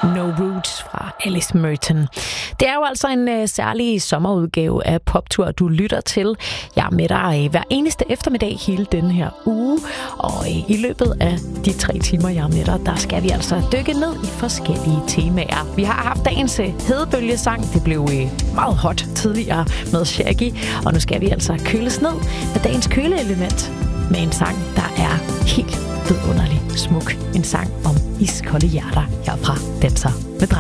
No Roots fra Alice Merton. Det er jo altså en særlig sommerudgave af Poptur, du lytter til. Jeg er med dig hver eneste eftermiddag hele denne her uge, og i løbet af de 3 timer, jeg er med dig, der skal vi altså dykke ned i forskellige temaer. Vi har haft dagens hedebølgesang. Det blev meget hot tidligere med Shaggy, og nu skal vi altså køles ned med dagens køleelement med en sang, der er helt vidunderlig smuk. En sang om iskolde hjerter herfra Danser med Drage.